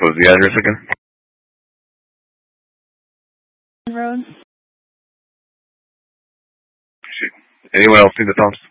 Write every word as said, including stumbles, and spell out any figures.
What was the address again? Road. Shoot. Anyone else see the Thompson?